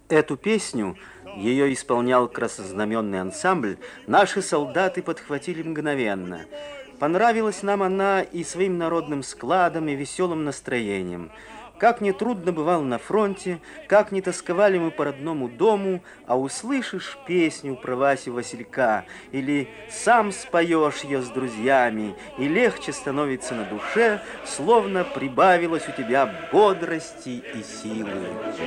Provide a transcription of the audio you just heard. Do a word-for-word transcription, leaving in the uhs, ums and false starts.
Эту песню, ее исполнял краснознаменный ансамбль, наши солдаты подхватили мгновенно. Понравилась нам она и своим народным складом, и веселым настроением. Как не трудно бывало на фронте, как не тосковали мы по родному дому, а услышишь песню про Васю Василька, или сам споешь ее с друзьями, и легче становится на душе, словно прибавилось у тебя бодрости и силы.